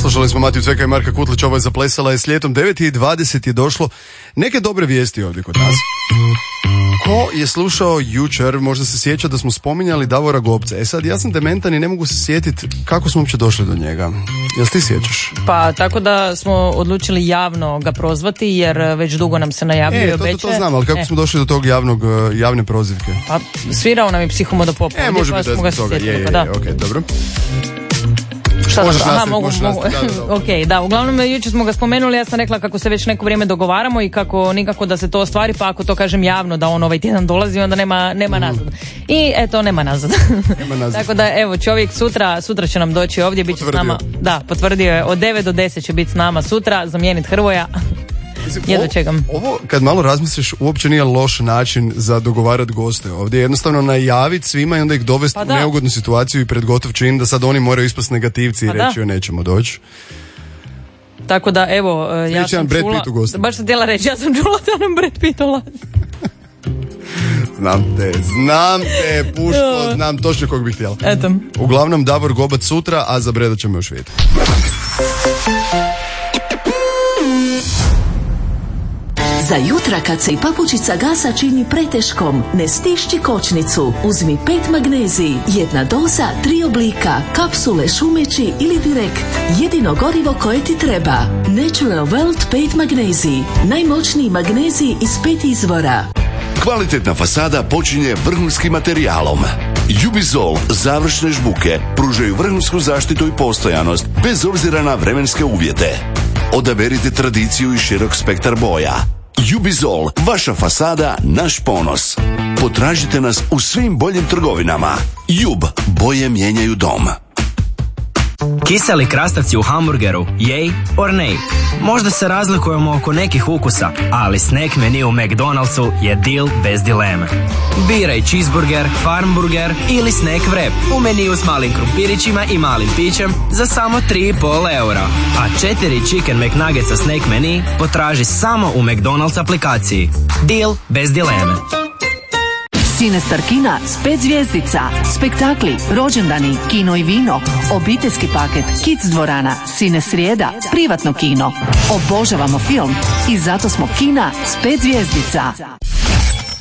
Slušali smo Matiju Cveka i Marka Kutlića, ovo je Zaplesala je s ljetom. 9:20 je došlo. Neke dobre vijesti ovdje kod nas. Ko je slušao jučer, možda se sjeća da smo spominjali Davora Gobca. Sad, ja sam dementan i ne mogu se sjetiti kako smo uopće došli do njega. Jel ti sjećaš? Pa, tako da smo odlučili javno ga prozvati, jer već dugo nam se najavljuje i obećaje. To znam, ali kako smo došli do tog javne prozivke? Pa, svirao nam je Psihomodopop. Može biti da toga. Ok, dobro. Šta možeš dobro? nastaviti. Da, uglavnom jučer smo ga spomenuli, ja sam rekla kako se već neko vrijeme dogovaramo i kako nikako da se to ostvari, pa ako to kažem javno da on ovaj tjedan dolazi, onda nema nazad. I eto, nema nazad. Tako da evo, čovjek sutra će nam doći ovdje, bit će s nama. Da, potvrdio je, od 9 do 10 će biti s nama sutra, zamijeniti Hrvoja. Ovo, kad malo razmisliš, uopće nije loš način za dogovarati goste ovdje. Jednostavno najaviti svima i onda ih dovesti u neugodnu situaciju i pred gotov čin da sad oni moraju ispasti negativci i reći joj nećemo doći. Tako da, evo, ja sam čula, baš sam htjela reći, ja sam čula da nam Brad Pitt dolazi. Znam te, Puško, znam točno kog bih htjela. Eto. Uglavnom, Davor Gobac sutra, a za Breda ćemo još vidjeti. Za jutra kad se i papučica gasa čini preteškom, ne stišći kočnicu. Uzmi 5 magnezij, 1 doza, 3 oblika, kapsule, šumeći ili direkt. Jedino gorivo koje ti treba. Natural World 5 magnezij. Najmoćniji magnezij iz 5 izvora. Kvalitetna fasada počinje vrhunskim materijalom. Jubizol završne žbuke pružaju vrhunsku zaštitu i postojanost bez obzira na vremenske uvjete. Odaberite tradiciju i širok spektar boja. Jubizol, vaša fasada, naš ponos. Potražite nas u svim boljim trgovinama. Jub, boje mijenjaju dom. Kiseli krastavci u hamburgeru, yay or nay? Možda se razlikujemo oko nekih ukusa, ali snack menu u McDonald'su je deal bez dileme. Biraj cheeseburger, farmburger ili snack wrap u meniju s malim krumpirićima i malim pićem za samo 3,5 eura. A 4 chicken McNuggetsa snack menu potraži samo u McDonald's aplikaciji. Deal bez dileme. Cinestar Kina s 5 zvjezdica, spektakli, rođendani, kino i vino, obiteljski paket, kids dvorana, Cine srijeda, privatno kino. Obožavamo film i zato smo Kina s 5 zvjezdica.